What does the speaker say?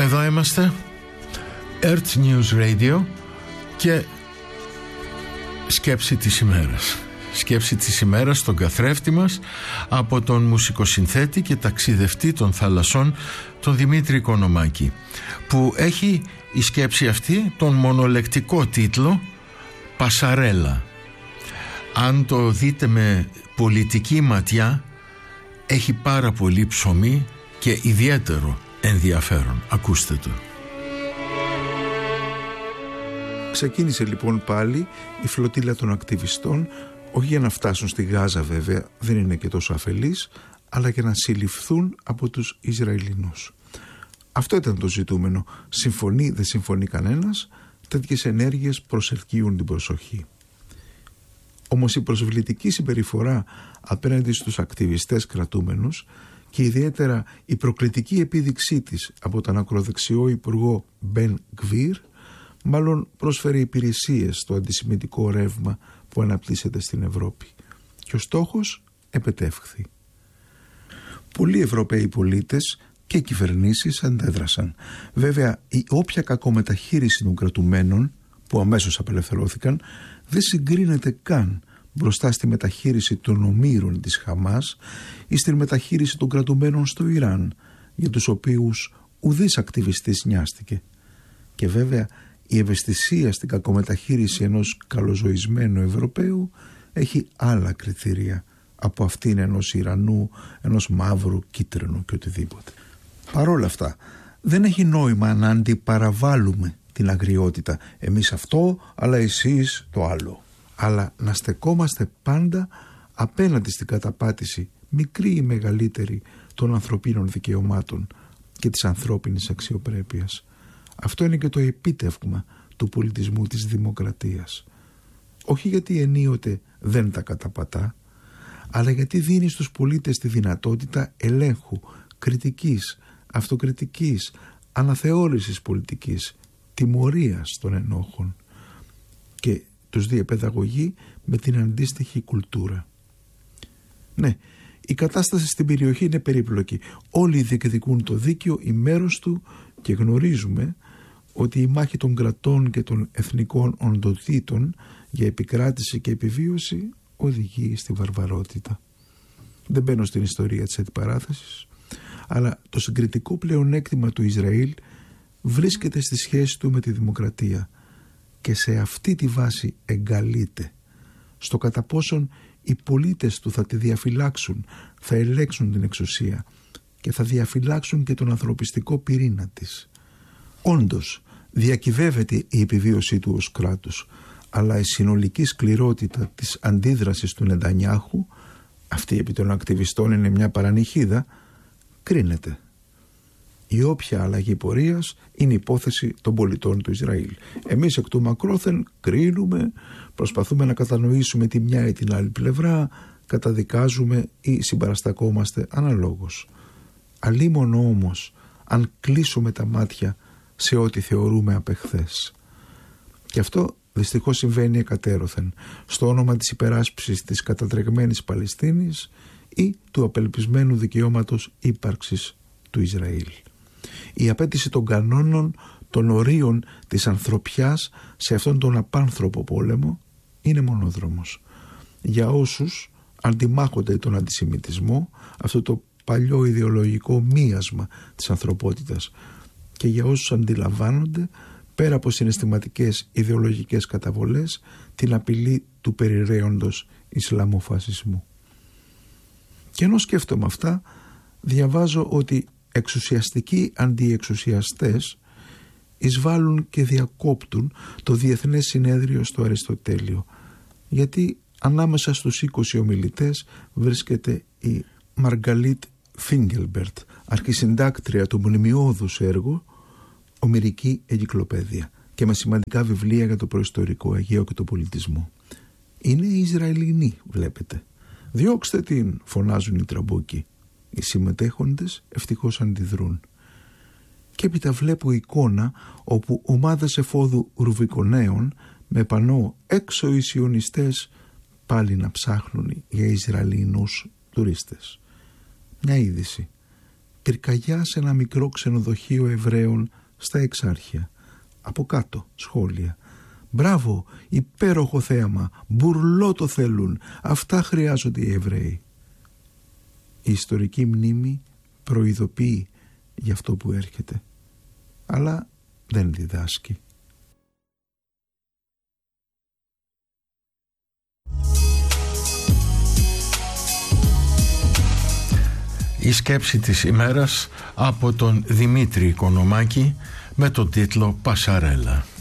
Εδώ είμαστε, Earth News Radio και σκέψη της ημέρας. Σκέψη της ημέρας στον καθρέφτη μας από τον μουσικοσυνθέτη και ταξιδευτή των θαλασσών, τον Δημήτρη Οικονομάκη, που έχει η σκέψη αυτή τον μονολεκτικό τίτλο «Πασαρέλα». Αν το δείτε με πολιτική ματιά, έχει πάρα πολύ ψωμί και ιδιαίτερο ενδιαφέρον. Ακούστε το. Ξεκίνησε λοιπόν πάλι η φλωτίλα των ακτιβιστών, όχι για να φτάσουν στη Γάζα βέβαια, δεν είναι και τόσο αφελείς, αλλά για να συλληφθούν από τους Ισραηλινούς. Αυτό ήταν το ζητούμενο. Συμφωνεί, δεν συμφωνεί κανένας, τέτοιες ενέργειες προσελκύουν την προσοχή. Όμως η προσβλητική συμπεριφορά απέναντι στους ακτιβιστές κρατούμενους και ιδιαίτερα η προκλητική επίδειξή της από τον ακροδεξιό υπουργό Μπεν Γκβίρ μάλλον πρόσφερε υπηρεσίες στο αντισημιτικό ρεύμα που αναπτύσσεται στην Ευρώπη. Και ο στόχος επετεύχθη. Πολλοί Ευρωπαίοι πολίτες και κυβερνήσεις αντέδρασαν. Βέβαια, η όποια κακομεταχείριση των κρατουμένων που αμέσως απελευθερώθηκαν δεν συγκρίνεται καν μπροστά στη μεταχείριση των ομήρων της Χαμάς ή στη μεταχείριση των κρατουμένων στο Ιράν, για τους οποίους ουδής ακτιβιστής νοιάστηκε. Και βέβαια η ευαισθησία στην κακομεταχείριση ενός καλοζωισμένου Ευρωπαίου έχει άλλα κριτήρια από αυτήν ενός Ιρανού, ενός μαύρου, κίτρινου και οτιδήποτε. Παρόλα αυτά, δεν έχει νόημα να αντιπαραβάλλουμε την αγριότητα. Εμείς αυτό, αλλά εσείς το άλλο. Αλλά να στεκόμαστε πάντα απέναντι στην καταπάτηση, μικρή ή μεγαλύτερη, των ανθρωπίνων δικαιωμάτων και της ανθρώπινης αξιοπρέπειας. Αυτό είναι και το επίτευγμα του πολιτισμού της δημοκρατίας. Όχι γιατί ενίοτε δεν τα καταπατά, αλλά γιατί δίνει στους πολίτες τη δυνατότητα ελέγχου, κριτικής, αυτοκριτικής, αναθεώρησης πολιτικής, τιμωρίας των ενόχων και τους διεπαιδαγωγεί με την αντίστοιχη κουλτούρα. Ναι, η κατάσταση στην περιοχή είναι περίπλοκη. Όλοι διεκδικούν το δίκαιο ή μέρος του και γνωρίζουμε ότι η μάχη των κρατών και των εθνικών οντοτήτων για επικράτηση και επιβίωση οδηγεί στη βαρβαρότητα. Δεν μπαίνω στην ιστορία της αντιπαράθεσης, αλλά το συγκριτικό πλεονέκτημα του Ισραήλ βρίσκεται στη σχέση του με τη δημοκρατία και σε αυτή τη βάση εγκαλείται στο κατά πόσον οι πολίτες του θα τη διαφυλάξουν, θα ελέγξουν την εξουσία και θα διαφυλάξουν και τον ανθρωπιστικό πυρήνα της. Όντως διακυβεύεται η επιβίωσή του ως κράτους, αλλά η συνολική σκληρότητα της αντίδρασης του Νετανιάχου, αυτή επί των ακτιβιστών είναι μια παρανυχίδα, κρίνεται. Η όποια αλλαγή πορείας είναι υπόθεση των πολιτών του Ισραήλ. Εμείς εκ του μακρόθεν κρίνουμε, προσπαθούμε να κατανοήσουμε τη μια ή την άλλη πλευρά, καταδικάζουμε ή συμπαραστακόμαστε αναλόγως. Αλίμονο όμως αν κλείσουμε τα μάτια σε ό,τι θεωρούμε απεχθές. Και αυτό δυστυχώς συμβαίνει εκατέρωθεν στο όνομα της υπεράσπισης της κατατρεγμένης Παλαιστίνης ή του απελπισμένου δικαιώματος ύπαρξης του Ισραήλ. Η απέτηση των κανόνων, των ορίων της ανθρωπιάς σε αυτόν τον απάνθρωπο πόλεμο είναι μονόδρομος. Για όσους αντιμάχονται τον αντισημιτισμό, αυτό το παλιό ιδεολογικό μίασμα της ανθρωπότητας, και για όσους αντιλαμβάνονται, πέρα από συναισθηματικές ιδεολογικές καταβολές, την απειλή του περιραίοντος Ισλαμοφασισμού. Και ενώ σκέφτομαι αυτά, διαβάζω ότι εξουσιαστικοί αντιεξουσιαστές εισβάλλουν και διακόπτουν το Διεθνές Συνέδριο στο Αριστοτέλειο, γιατί ανάμεσα στους 20 ομιλητές βρίσκεται η Μαργαλίτ Φίγγελμπερτ, αρχισυντάκτρια του μονιμιώδους έργου Ομηρική Εγκυκλοπαίδεια και με σημαντικά βιβλία για το προϊστορικό Αιγαίο και το πολιτισμό. Είναι Ισραηλινή, βλέπετε. «Διώξτε την», φωνάζουν οι τραμπούκοι. Οι συμμετέχοντες ευτυχώς αντιδρούν. Και έπειτα βλέπω εικόνα όπου ομάδες εφόδου Ρουβικονέων με πανό «Έξω οι σιωνιστές» πάλι να ψάχνουν για Ισραηλινούς τουρίστες. Μια είδηση. πυρκαγιά σε ένα μικρό ξενοδοχείο Εβραίων στα Εξάρχεια. Από κάτω σχόλια. Μπράβο, υπέροχο θέαμα, μπουρλό το θέλουν, αυτά χρειάζονται οι Εβραίοι. Η ιστορική μνήμη προειδοποιεί για αυτό που έρχεται, αλλά δεν διδάσκει. Η σκέψη της ημέρας από τον Δημήτρη Οικονομάκη με τον τίτλο «Πασαρέλα».